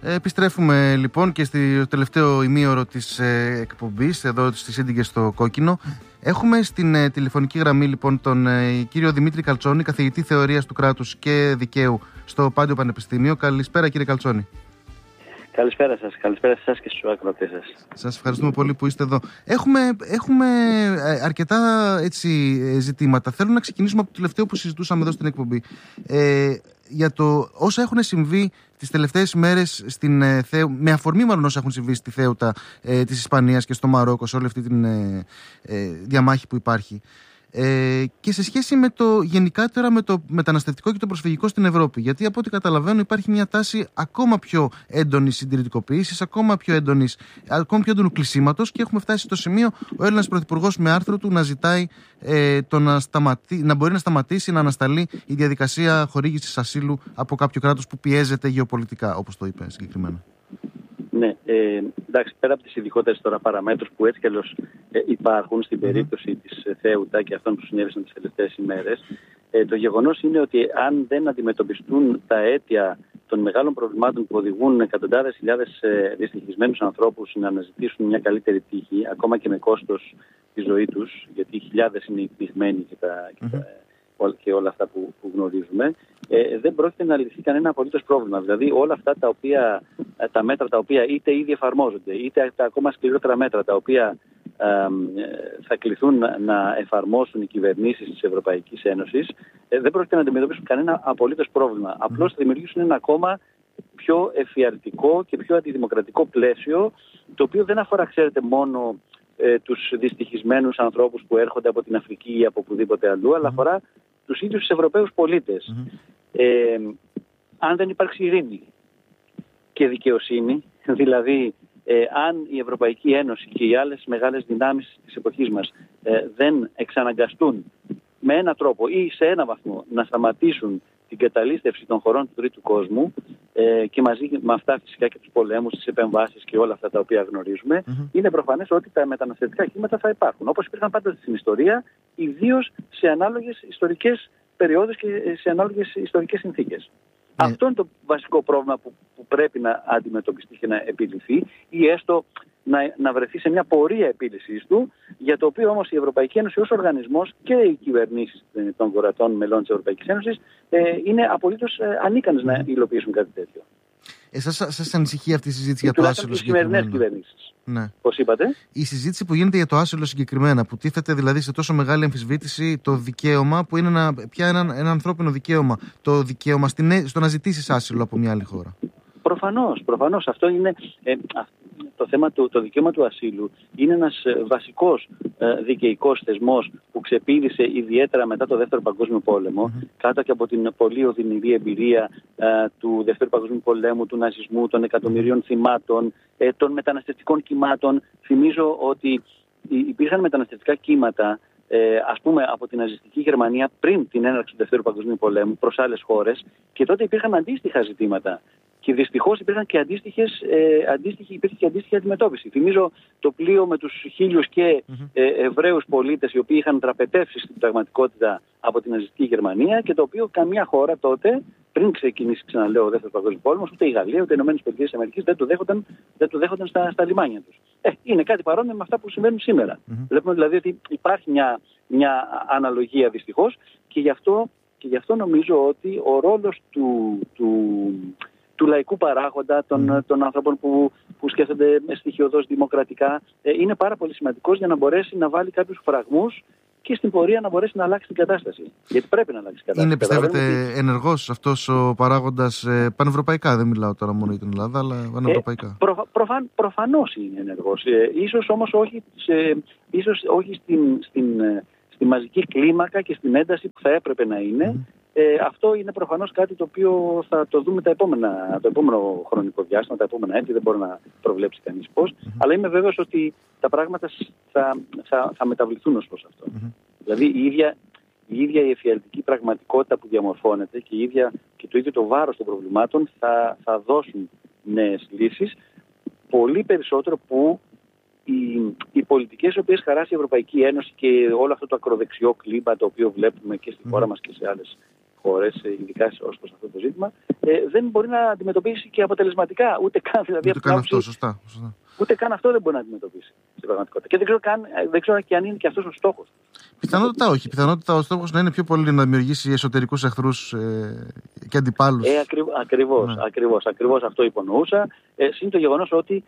Επιστρέφουμε λοιπόν και στο τελευταίο ημίωρο της εκπομπής, εδώ στις Ίντιγκες στο Κόκκινο. Έχουμε στην τηλεφωνική γραμμή λοιπόν τον κύριο Δημήτρη Καλτσόνη, καθηγητή θεωρίας του κράτους και δικαίου στο Πάντιο Πανεπιστήμιο. Καλησπέρα κύριε Καλτσόνη. Καλησπέρα σας. Καλησπέρα σε εσάς και στους ακροατές σας. Σας ευχαριστούμε πολύ που είστε εδώ. Έχουμε αρκετά ζητήματα. Θέλω να ξεκινήσουμε από το τελευταίο που συζητούσαμε εδώ στην εκπομπή. Για το όσα έχουν συμβεί τις τελευταίες ημέρες στην Θέουτα, με αφορμή μάλλον όσα έχουν συμβεί στη Θέουτα της Ισπανίας και στο Μαρόκο, σε όλη αυτή τη διαμάχη που υπάρχει. Και σε σχέση με γενικά τώρα με το μεταναστευτικό και το προσφυγικό στην Ευρώπη. Γιατί από ό,τι καταλαβαίνω υπάρχει μια τάση ακόμα πιο έντονης συντηρητικοποίησης, ακόμα πιο έντονου κλεισίματος, και έχουμε φτάσει στο σημείο ο Έλληνας Πρωθυπουργός με άρθρο του να ζητάει να μπορεί να σταματήσει, να ανασταλεί η διαδικασία χορήγησης ασύλου από κάποιο κράτος που πιέζεται γεωπολιτικά, όπως το είπε συγκεκριμένα. Ναι, εντάξει, πέρα από τις ειδικότερες τώρα παραμέτρους που έτσι κι αλλιώς υπάρχουν στην περίπτωση της Θέουτα και αυτών που συνέβησαν τις τελευταίες ημέρες, το γεγονός είναι ότι αν δεν αντιμετωπιστούν τα αίτια των μεγάλων προβλημάτων που οδηγούν εκατοντάδες χιλιάδες δυστυχισμένους ανθρώπους να αναζητήσουν μια καλύτερη τύχη, ακόμα και με κόστος τη ζωή τους, γιατί χιλιάδες είναι οι πνιγμένοι και όλα αυτά που γνωρίζουμε, δεν πρόκειται να λυθεί κανένα απολύτως πρόβλημα. Δηλαδή όλα αυτά τα μέτρα τα οποία είτε ήδη εφαρμόζονται, είτε τα ακόμα σκληρότερα μέτρα τα οποία θα κληθούν να εφαρμόσουν οι κυβερνήσεις της Ευρωπαϊκής Ένωσης, δεν πρόκειται να αντιμετωπίσουν κανένα απολύτως πρόβλημα. Απλώς θα δημιουργήσουν ένα ακόμα πιο εφιαλτικό και πιο αντιδημοκρατικό πλαίσιο, το οποίο δεν αφορά, ξέρετε, μόνο τους δυστυχισμένους ανθρώπους που έρχονται από την Αφρική ή από οπουδήποτε αλλού, αλλά αφορά τους ίδιους τους Ευρωπαίους πολίτες. Αν δεν υπάρξει ειρήνη και δικαιοσύνη, δηλαδή αν η Ευρωπαϊκή Ένωση και οι άλλες μεγάλες δυνάμεις της εποχής μας δεν εξαναγκαστούν με έναν τρόπο ή σε έναν βαθμό να σταματήσουν την καταλύστευση των χωρών του τρίτου κόσμου, και μαζί με αυτά φυσικά και τους πολέμους, τις επεμβάσεις και όλα αυτά τα οποία γνωρίζουμε, είναι προφανές ότι τα μεταναστευτικά κύματα θα υπάρχουν, όπως υπήρχαν πάντα στην ιστορία, ιδίως σε ανάλογες ιστορικές περιόδους και σε ανάλογες ιστορικές συνθήκες. Αυτό είναι το βασικό πρόβλημα που πρέπει να αντιμετωπιστεί και να επιλυθεί, ή έστω να βρεθεί σε μια πορεία επίλυσης του, για το οποίο όμως η Ευρωπαϊκή Ένωση ως οργανισμός και οι κυβερνήσεις των κρατών μελών της Ευρωπαϊκής Ένωσης είναι απολύτως ανίκανες να υλοποιήσουν κάτι τέτοιο. Σας ανησυχεί αυτή η συζήτηση για το άσυλο συγκεκριμένα? Οι σημερινές κυβερνήσεις. Ναι. Πώς είπατε? Η συζήτηση που γίνεται για το άσυλο συγκεκριμένα, που τίθεται δηλαδή σε τόσο μεγάλη αμφισβήτηση το δικαίωμα, που είναι πια ένα ανθρώπινο δικαίωμα, το δικαίωμα στο να ζητήσεις άσυλο από μια άλλη χώρα. Προφανώς. Αυτό είναι το θέμα το δικαίωμα του ασύλου. Είναι ένας βασικός δικαιικός θεσμός που ξεπήδησε ιδιαίτερα μετά το Δεύτερο Παγκόσμιο Πόλεμο, κάτω και από την πολύ οδυνηρή εμπειρία του Δεύτερου Παγκόσμιου Πολέμου, του ναζισμού, των εκατομμυρίων θυμάτων, των μεταναστευτικών κυμάτων. Θυμίζω ότι υπήρχαν μεταναστευτικά κύματα, ας πούμε, από την ναζιστική Γερμανία πριν την έναρξη του Δεύτερου Παγκοσμίου Πολέμου προς άλλες χώρες, και τότε υπήρχαν αντίστοιχα ζητήματα. Και δυστυχώς υπήρχε και αντίστοιχη αντιμετώπιση. Θυμίζω το πλοίο με τους 1.000 και Εβραίους πολίτες, οι οποίοι είχαν τραπετεύσει στην πραγματικότητα από την ναζιστική Γερμανία, και το οποίο καμία χώρα τότε, πριν ξεκινήσει, ξαναλέω, ο Δεύτερος Παγκόσμιος Πόλεμος, ούτε η Γαλλία ούτε οι ΗΠΑ δεν το δέχονταν στα λιμάνια τους. Είναι κάτι παρόμοιο με αυτά που συμβαίνουν σήμερα. Βλέπουμε δηλαδή ότι υπάρχει μια αναλογία δυστυχώς, και γι' αυτό νομίζω ότι ο ρόλος του λαϊκού παράγοντα, των ανθρώπων που σκέφτονται στοιχειωδώς δημοκρατικά, είναι πάρα πολύ σημαντικός για να μπορέσει να βάλει κάποιους φραγμούς και στην πορεία να μπορέσει να αλλάξει την κατάσταση. Γιατί πρέπει να αλλάξει την κατάσταση. Είναι, πιστεύετε, ενεργός αυτός ο παράγοντας πανευρωπαϊκά? Δεν μιλάω τώρα μόνο για την Ελλάδα, αλλά πανευρωπαϊκά. Προφανώς είναι ενεργός. Ίσως όμως όχι στη μαζική κλίμακα και στην ένταση που θα έπρεπε να είναι. Αυτό είναι προφανώς κάτι το οποίο θα το δούμε το επόμενο χρονικό διάστημα, τα επόμενα έτη, δεν μπορεί να προβλέψει κανείς πώς. Αλλά είμαι βέβαιος ότι τα πράγματα θα μεταβληθούν ως προς αυτό. Δηλαδή η ίδια η εφιαλτική πραγματικότητα που διαμορφώνεται και το ίδιο το βάρος των προβλημάτων θα δώσουν νέες λύσεις, πολύ περισσότερο που οι πολιτικές οι οποίες χαράσει η Ευρωπαϊκή Ένωση και όλο αυτό το ακροδεξιό κλίμα το οποίο βλέπουμε και στη χώρα μας και σε άλλες χώρες, ειδικά ως προς αυτό το ζήτημα, δεν μπορεί να αντιμετωπίσει και αποτελεσματικά. Ούτε καν, δηλαδή, ούτε καν αυτό, σωστά. Ούτε καν αυτό δεν μπορεί να αντιμετωπίσει στην πραγματικότητα. Και δεν ξέρω και αν είναι και αυτός ο στόχος. Πιθανότητα όχι. Πιθανότητα ο στόχος να είναι πιο πολύ να δημιουργήσει εσωτερικούς εχθρούς και αντιπάλους. Ακριβώς αυτό υπονοούσα. Συν το γεγονός ότι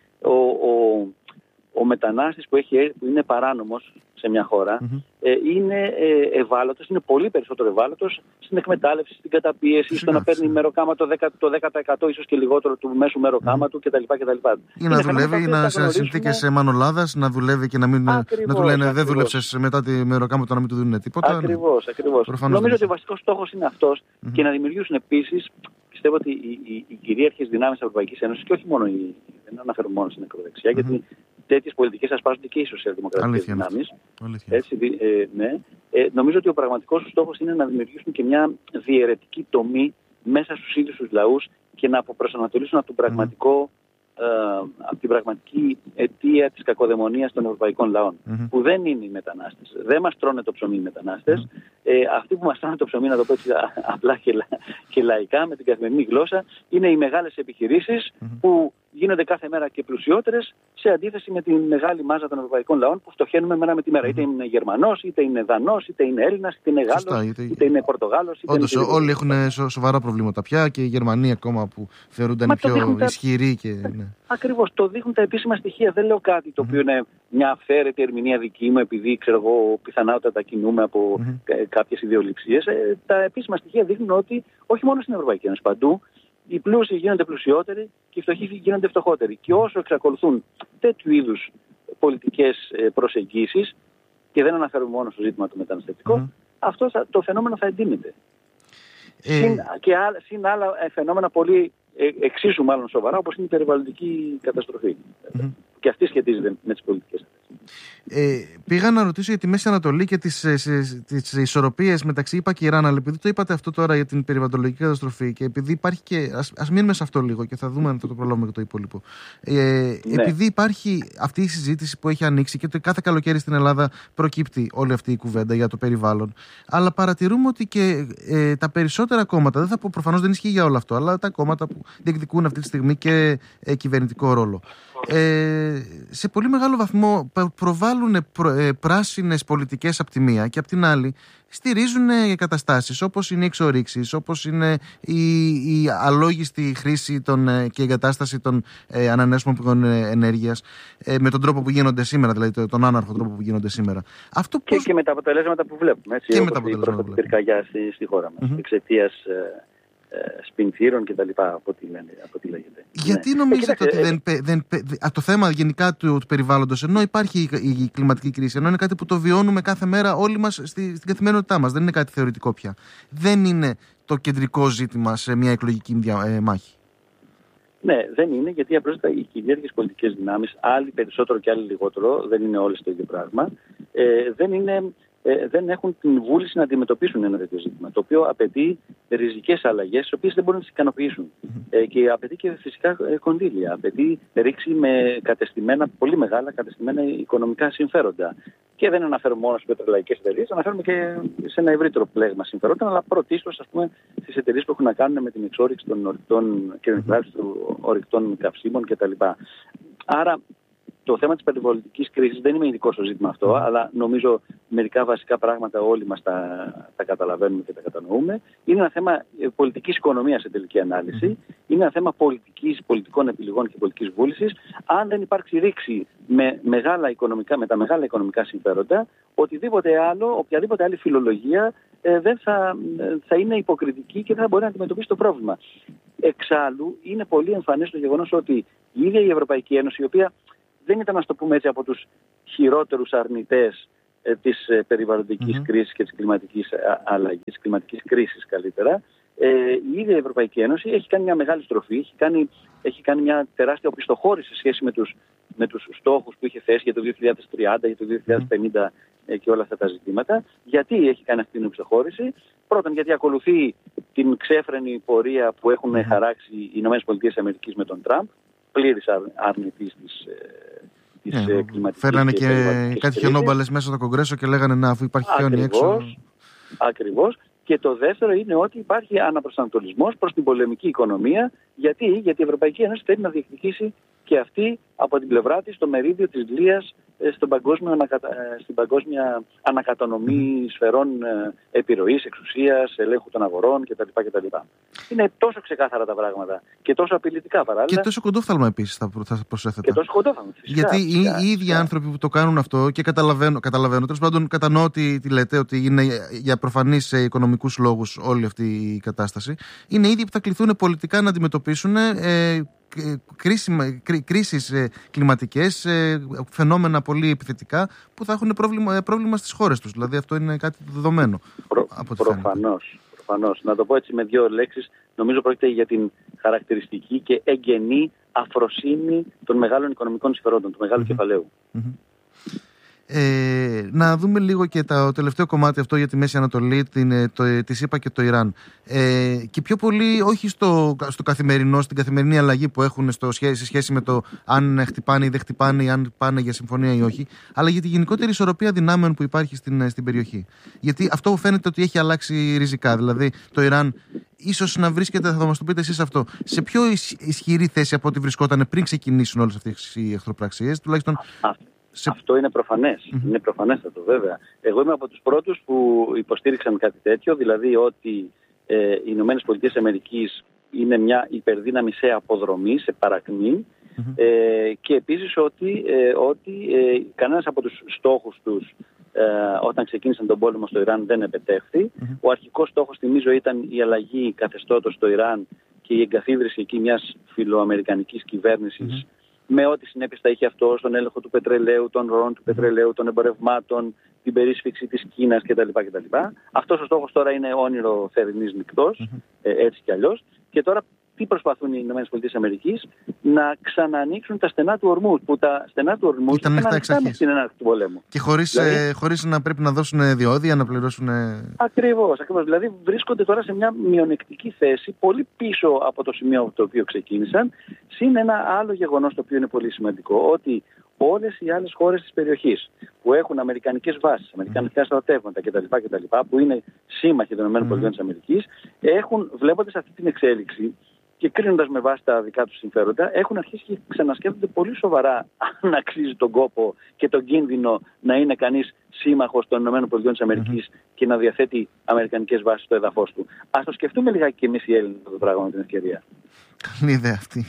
ο μετανάστης που είναι παράνομος σε μια χώρα είναι ευάλωτος, είναι πολύ περισσότερο ευάλωτος στην εκμετάλλευση, στην καταπίεση, στο να παίρνει μεροκάμα το 10% ίσως και λιγότερο του μέσου μεροκάμα του κτλ. Ή να δουλεύει σε συνθήκες μανολάδας, να δουλεύει και να του λένε δεν δούλεψες μετά τη μεροκάμα του, να μην του δίνουν τίποτα. Ακριβώς. Νομίζω ότι ο βασικός στόχος είναι αυτός και να δημιουργήσουν επίσης, πιστεύω ότι οι κυρίαρχες δυνάμεις της Ευρωπαϊκής Ένωσης και όχι μόνο δεν αναφέρω μόνο στην ακροδεξιά, γιατί τέτοιες πολιτικές ασπάζονται και οι σοσιαλδημοκρατικές δυνάμεις. Νομίζω ότι ο πραγματικός στόχος είναι να δημιουργήσουν και μια διαιρετική τομή μέσα στους ίδιους τους λαούς και να αποπροσανατολίσουν από την πραγματική αιτία της κακοδαιμονίας των ευρωπαϊκών λαών, που δεν είναι οι μετανάστες. Δεν μας τρώνε το ψωμί οι μετανάστες. Αυτοί που μας τρώνε το ψωμί, να το πω έτσι απλά και λαϊκά, με την καθημερινή γλώσσα, είναι οι μεγάλες επιχειρήσεις που γίνονται κάθε μέρα και πλουσιότερες, σε αντίθεση με τη μεγάλη μάζα των ευρωπαϊκών λαών που φτωχαίνουμε μέρα με τη μέρα. Είτε είναι Γερμανός, είτε είναι Δανός, είτε είναι Έλληνας, είτε είναι Γάλλος, είτε είναι Πορτογάλος. Όντως, όλοι έχουν σοβαρά προβλήματα πια και οι Γερμανοί ακόμα που θεωρούνται πιο ισχυροί. Ακριβώς, το δείχνουν τα επίσημα στοιχεία. Δεν λέω κάτι το οποίο είναι μια αυθαίρετη ερμηνεία δική μου, επειδή πιθανότατα κινούμε από κάποιες ιδεολειψίες. Τα επίσημα στοιχεία δείχνουν ότι όχι μόνο στην Ευρωπαϊκή Ένωση, παντού οι πλούσιοι γίνονται πλουσιότεροι και οι φτωχοί γίνονται φτωχότεροι. Και όσο εξακολουθούν τέτοιου είδους πολιτικές προσεγγίσεις, και δεν αναφέρουμε μόνο στο ζήτημα του μεταναστευτικού, αυτό το φαινόμενο θα εντείνεται. Συν άλλα φαινόμενα πολύ εξίσου μάλλον σοβαρά, όπως είναι η περιβαλλοντική καταστροφή. Και αυτή σχετίζεται με τις πολιτικές αυτές. Πήγα να ρωτήσω για τη Μέση Ανατολή και τις ισορροπίες μεταξύ ΙΠΑ και Ιράν, αλλά επειδή το είπατε αυτό τώρα για την περιβαλλοντική καταστροφή και επειδή υπάρχει και. Ας μείνουμε σε αυτό λίγο και θα δούμε αν θα το προλάβουμε και το υπόλοιπο. Επειδή υπάρχει αυτή η συζήτηση που έχει ανοίξει και κάθε καλοκαίρι στην Ελλάδα προκύπτει όλη αυτή η κουβέντα για το περιβάλλον, αλλά παρατηρούμε ότι και τα περισσότερα κόμματα, δεν θα πω, προφανώς δεν ισχύει για όλο αυτό, αλλά τα κόμματα που διεκδικούν αυτή τη στιγμή και κυβερνητικό ρόλο, σε πολύ μεγάλο βαθμό προβάλλουν πράσινες πολιτικές από τη μία και από την άλλη στηρίζουν καταστάσεις όπως είναι οι εξορίξεις, όπως είναι η αλόγιστη χρήση και εγκατάσταση των ανανεώσιμων πηγών ενέργειας με τον τρόπο που γίνονται σήμερα, δηλαδή τον άναρχο τρόπο που γίνονται σήμερα. Αυτό και με τα αποτελέσματα που βλέπουμε, έτσι, όπως η πρώτη πυρκαγιά στη χώρα μας, εξαιτίας σπινθήρων και τα λοιπά, από ό,τι λέγεται. Γιατί νομίζετε ότι το θέμα γενικά του περιβάλλοντος, ενώ υπάρχει η κλιματική κρίση, ενώ είναι κάτι που το βιώνουμε κάθε μέρα όλοι μας στην καθημερινότητά μας, δεν είναι κάτι θεωρητικό πια, δεν είναι το κεντρικό ζήτημα σε μια εκλογική μάχη? Ναι, δεν είναι, γιατί απλώς οι κυρίαρχες πολιτικές δυνάμεις, άλλοι περισσότερο και άλλοι λιγότερο, δεν είναι όλες το ίδιο πράγμα, δεν έχουν την βούληση να αντιμετωπίσουν ένα τέτοιο ζήτημα, το οποίο απαιτεί ριζικές αλλαγές, τις οποίες δεν μπορούν να τις ικανοποιήσουν. Και απαιτεί και φυσικά κονδύλια. Απαιτεί ρήξη με πολύ μεγάλα κατεστημένα οικονομικά συμφέροντα. Και δεν αναφέρουμε μόνο στις πετρελαϊκές εταιρείες, αναφέρουμε και σε ένα ευρύτερο πλέγμα συμφερόντων, αλλά πρωτίστως, ας πούμε, στις εταιρείες που έχουν να κάνουν με την εξόρυξη των ορυκτών και την εκμετάλλευση των ορυκτών καυσίμων κτλ. Άρα, το θέμα της περιβαλλοντικής κρίσης δεν είμαι ειδικός στο ζήτημα αυτό, αλλά νομίζω μερικά βασικά πράγματα όλοι μας τα καταλαβαίνουμε και τα κατανοούμε. Είναι ένα θέμα πολιτικής οικονομίας σε τελική ανάλυση. Είναι ένα θέμα πολιτικών επιλογών και πολιτικής βούλησης. Αν δεν υπάρξει ρήξη με τα μεγάλα οικονομικά συμφέροντα, οποιαδήποτε άλλη φιλολογία δεν θα είναι υποκριτική και δεν θα μπορεί να αντιμετωπίσει το πρόβλημα. Εξάλλου, είναι πολύ εμφανές το γεγονός ότι η ίδια η Ευρωπαϊκή Ένωση, η οποία δεν ήταν, να το πούμε έτσι, από τους χειρότερους αρνητές της περιβαλλοντικής κρίσης και της κλιματικής αλλαγής, της κλιματικής κρίσης καλύτερα, η ίδια η Ευρωπαϊκή Ένωση έχει κάνει μια μεγάλη στροφή, έχει κάνει μια τεράστια οπισθοχώρηση σε σχέση με τους στόχους που είχε θέσει για το 2030, για το 2050 και όλα αυτά τα ζητήματα. Γιατί έχει κάνει αυτή την οπισθοχώρηση? Πρώτον, γιατί ακολουθεί την ξέφρενη πορεία που έχουν χαράξει οι ΗΠΑ με τον Τραμπ, πλήρης αρνητής της κλιματικής. Φέρνανε και κάτι χιονόμπαλες μέσα στο Κογκρέσο και λέγανε να, αφού υπάρχει χιόνι έξω. Ακριβώς. Και το δεύτερο είναι ότι υπάρχει αναπροσανατολισμός προς την πολεμική οικονομία. Γιατί η Ευρωπαϊκή Ένωση θέλει να διεκδικήσει και αυτή από την πλευρά της το μερίδιο της Λίας στην παγκόσμια ανακατανομή σφαιρών επιρροής, εξουσίας, ελέγχου των αγορών κτλ. Είναι τόσο ξεκάθαρα τα πράγματα και τόσο απειλητικά παράλληλα. Και τόσο κοντόφθαλμα επίσης θα προσέθετα. Και τόσο κοντόφθαλμα. Γιατί οι ίδιοι άνθρωποι που το κάνουν αυτό, και καταλαβαίνω, τέλος πάντων κατανοώ τι λέτε, ότι είναι για προφανείς οικονομικούς λόγους όλη αυτή η κατάσταση, είναι οι ίδιοι που θα κληθούν πολιτικά να αντιμετωπίσουν κρίσεις κλιματικές, φαινόμενα πολύ επιθετικά που θα έχουν πρόβλημα στις χώρες τους. Δηλαδή αυτό είναι κάτι δεδομένο. Προφανώς. Να το πω έτσι με δύο λέξεις. Νομίζω πρόκειται για την χαρακτηριστική και εγγενή αφροσύνη των μεγάλων οικονομικών συμφερόντων, του μεγάλου κεφαλαίου. Να δούμε λίγο και το τελευταίο κομμάτι αυτό για τη Μέση Ανατολή, τη ΣΥΠΑ και το Ιράν. Και πιο πολύ όχι στο καθημερινό, στην καθημερινή αλλαγή που έχουν σε σχέση με το αν χτυπάνε ή δεν χτυπάνε, ή αν πάνε για συμφωνία ή όχι, αλλά για τη γενικότερη ισορροπία δυνάμεων που υπάρχει στην περιοχή. Γιατί αυτό φαίνεται ότι έχει αλλάξει ριζικά. Δηλαδή το Ιράν ίσως να βρίσκεται, θα μας το πείτε εσείς αυτό, σε πιο ισχυρή θέση από ό,τι βρισκόταν πριν ξεκινήσουν όλες αυτές οι εχθροπραξίες, τουλάχιστον. Αυτό είναι προφανές. Είναι προφανέστατο, βέβαια. Εγώ είμαι από τους πρώτους που υποστήριξαν κάτι τέτοιο, δηλαδή ότι οι Ηνωμένες Πολιτείες Αμερικής είναι μια υπερδύναμη σε αποδρομή, σε παρακμή, και επίσης ότι κανένας από τους στόχους τους όταν ξεκίνησαν τον πόλεμο στο Ιράν δεν επετέχθη. Ο αρχικός στόχος, θυμίζω, ήταν η αλλαγή καθεστώτος στο Ιράν και η εγκαθίδρυση εκεί μιας φιλοαμερικανικής κυβέρνησης, με ό,τι συνέπειες θα είχε αυτό στον έλεγχο του πετρελαίου, των ροών του πετρελαίου, των εμπορευμάτων, την περίσφυξη της Κίνας κτλ. Αυτός ο στόχος τώρα είναι όνειρο θερινής νυχτός, έτσι κι αλλιώς. Και τώρα τι προσπαθούν οι ΗΠΑ? Να ξανανοίξουν τα στενά του ορμού. Που τα στενά του ορμού ήταν ανοιχτά με στην έναρξη του πολέμου. Και χωρίς να πρέπει να δώσουν διόδια, να πληρώσουν. Ακριβώς. Δηλαδή βρίσκονται τώρα σε μια μειονεκτική θέση, πολύ πίσω από το σημείο από το οποίο ξεκίνησαν. Συν ένα άλλο γεγονός το οποίο είναι πολύ σημαντικό, ότι όλες οι άλλες χώρες της περιοχής που έχουν αμερικανικές βάσεις, αμερικανικά στρατεύματα κτλ., που είναι σύμμαχοι των ΗΠΑ, βλέποντας αυτή την εξέλιξη και κρίνοντας με βάση τα δικά τους συμφέροντα, έχουν αρχίσει και ξανασκέφτονται πολύ σοβαρά αν αξίζει τον κόπο και τον κίνδυνο να είναι κανείς σύμμαχος των ΗΠΑ και να διαθέτει αμερικανικές βάσεις στο έδαφος του. Ας το σκεφτούμε λιγάκι και εμείς οι Έλληνες αυτό το πράγμα με την ευκαιρία. Καλή ιδέα αυτή.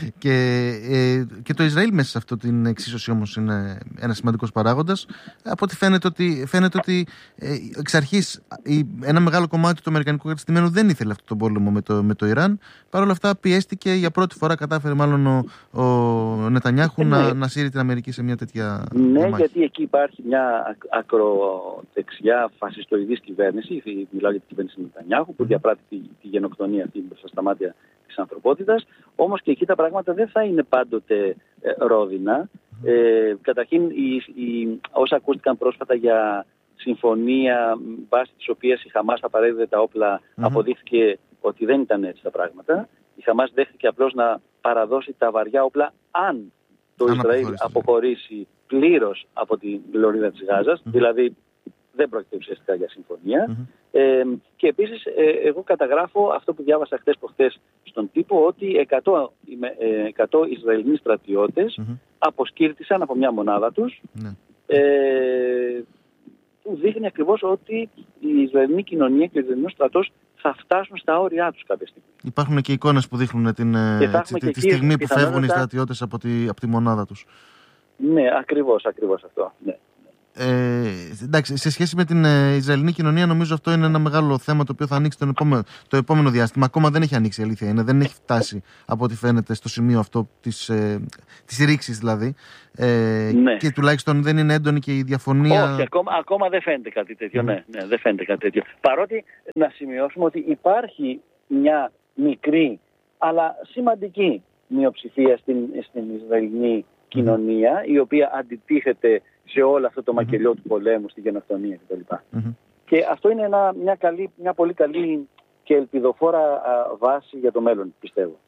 Και το Ισραήλ μέσα σε αυτή την εξίσωση όμως είναι ένας σημαντικός παράγοντας. Από ό,τι φαίνεται ότι εξ αρχής ένα μεγάλο κομμάτι του αμερικανικού κατεστημένου δεν ήθελε αυτόν τον πόλεμο με το Ιράν. Παρ' όλα αυτά πιέστηκε, για πρώτη φορά κατάφερε μάλλον ο Νετανιάχου να σύρει την Αμερική σε μια τέτοια μάχη. Γιατί εκεί υπάρχει μια ακροδεξιά φασιστοειδής κυβέρνηση, μιλάω για την κυβέρνηση του Νετανιάχου, που διαπράττει τη γενοκτονία αυτή μπροστά στα μάτια της ανθρωπότητας. Όμως και εκεί τα πράγματα δεν θα είναι πάντοτε ρόδινα. Καταρχήν, όσα ακούστηκαν πρόσφατα για συμφωνία βάσει της οποίας η Χαμάς θα παρέδιδε τα όπλα, αποδείχθηκε ότι δεν ήταν έτσι τα πράγματα. Η Χαμάς δέχτηκε απλώς να παραδώσει τα βαριά όπλα αν το Ισραήλ αποχωρήσει πλήρως από την λωρίδα της Γάζας, δηλαδή δεν πρόκειται ουσιαστικά για συμφωνία. Και επίσης εγώ καταγράφω αυτό που διάβασα χτες προχτές στον τύπο, ότι 100 Ισραηλινοί στρατιώτες αποσκύρτησαν από μια μονάδα τους, που δείχνει ακριβώς ότι η Ισραηλινή κοινωνία και ο Ισραηλινός στρατός θα φτάσουν στα όρια τους κάποια στιγμή. Υπάρχουν και εικόνες που δείχνουν τη στιγμή που φεύγουν οι στρατιώτες από τη μονάδα τους. Ναι, ακριβώς αυτό. Ναι. Εντάξει, σε σχέση με την Ισραηλινή κοινωνία, νομίζω αυτό είναι ένα μεγάλο θέμα το οποίο θα ανοίξει το επόμενο διάστημα. Ακόμα δεν έχει ανοίξει, η αλήθεια είναι. Δεν έχει φτάσει από ό,τι φαίνεται στο σημείο αυτό της ρήξης δηλαδή. Και τουλάχιστον δεν είναι έντονη και η διαφωνία. Όχι, ακόμα δεν φαίνεται κάτι τέτοιο. Ναι, δεν φαίνεται κάτι τέτοιο. Παρότι να σημειώσουμε ότι υπάρχει μια μικρή αλλά σημαντική μειοψηφία στην Ισραηλινή κοινωνία, η οποία αντιτίθεται σε όλο αυτό το μακελιό του πολέμου, στη γενοκτονία κτλ. Και αυτό είναι μια πολύ καλή και ελπιδοφόρα βάση για το μέλλον, πιστεύω.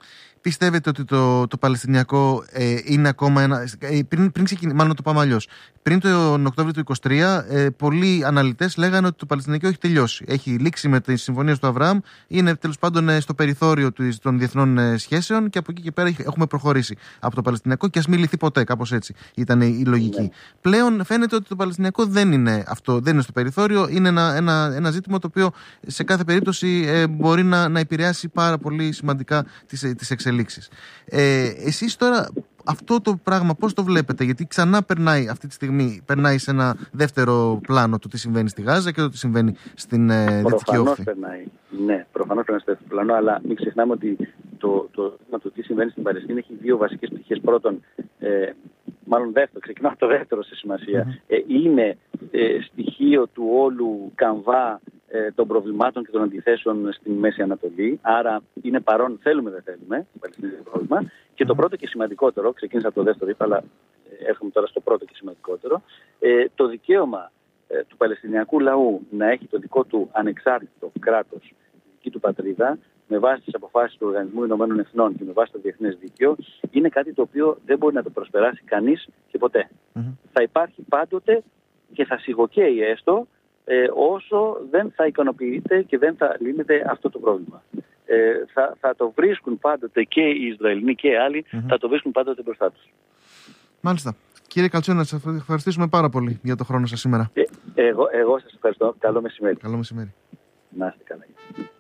πιστεύετε ότι το Παλαιστινιακό είναι ακόμα ένα. Πριν ξεκινήσει, μάλλον το πάμε αλλιώς. Πριν τον Οκτώβριο του 2023, πολλοί αναλυτές λέγανε ότι το Παλαιστινιακό έχει τελειώσει. Έχει λήξει με τις συμφωνίες του Αβραάμ, είναι τέλος πάντων στο περιθώριο των διεθνών σχέσεων και από εκεί και πέρα έχουμε προχωρήσει από το Παλαιστινιακό και ας μην λυθεί ποτέ. Κάπως έτσι ήταν η λογική. Ναι. Πλέον φαίνεται ότι το Παλαιστινιακό δεν είναι αυτό, δεν είναι στο περιθώριο. Είναι ένα ζήτημα το οποίο σε κάθε περίπτωση μπορεί να επηρεάσει πάρα πολύ σημαντικά τις εξελίξεις. Εσείς τώρα αυτό το πράγμα πώς το βλέπετε? Γιατί ξανά περνάει αυτή τη στιγμή σε ένα δεύτερο πλάνο το τι συμβαίνει στη Γάζα και το τι συμβαίνει στην Δυτική Όχθη. Περνάει. Ναι, προφανώς περνάει στο δεύτερο πλάνο, αλλά μην ξεχνάμε ότι το τι συμβαίνει στην Παλαιστίνη έχει δύο βασικές πτυχές. Πρώτον, μάλλον δεύτερο, ξεκινάω από το δεύτερο σε σημασία. Είναι στοιχείο του όλου καμβά των προβλημάτων και των αντιθέσεων στην Μέση Ανατολή. Άρα είναι παρόν, θέλουμε δεν θέλουμε, το Παλαιστινιακό πρόβλημα. Και το πρώτο και σημαντικότερο, ξεκίνησα από το δεύτερο, αλλά έρχομαι τώρα στο πρώτο και σημαντικότερο, το δικαίωμα του Παλαιστινιακού λαού να έχει το δικό του ανεξάρτητο κράτος, τη δική του πατρίδα, με βάση τις αποφάσεις του Οργανισμού Ηνωμένων Εθνών και με βάση το διεθνές δίκαιο, είναι κάτι το οποίο δεν μπορεί να το προσπεράσει κανείς και ποτέ. Θα υπάρχει πάντοτε και θα σιγοκαίει έστω, όσο δεν θα ικανοποιείται και δεν θα λύνεται αυτό το πρόβλημα. Θα το βρίσκουν πάντοτε και οι Ισραηλινοί και οι άλλοι, θα το βρίσκουν πάντοτε μπροστά τους. Μάλιστα. Κύριε Καλτσιώνα, να σας ευχαριστήσουμε πάρα πολύ για το χρόνο σας σήμερα. Εγώ σας ευχαριστώ. Καλό μεσημέρι. Καλό μεσημέρι. Να είστε καλά.